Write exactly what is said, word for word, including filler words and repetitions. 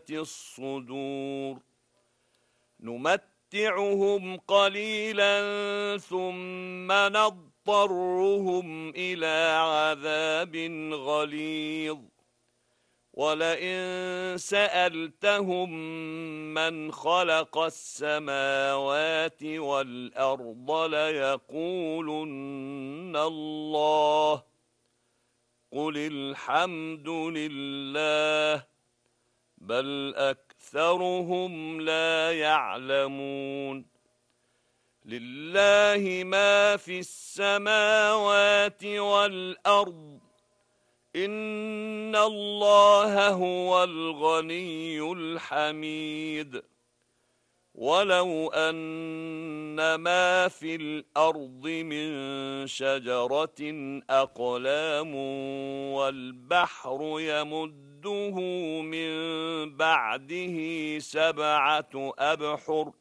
ذات الصدور نمتعهم قليلا ثم نضطرهم إلى عذاب غليظ ولئن سألتهم من خلق السماوات والأرض ليقولن الله قل الحمد لله بل أكثرهم لا يعلمون لله ما في السماوات والأرض إن الله هو الغني الحميد ولو أن ما في الأرض من شجرة أقلام والبحر يمده من بعده سبعة أبحر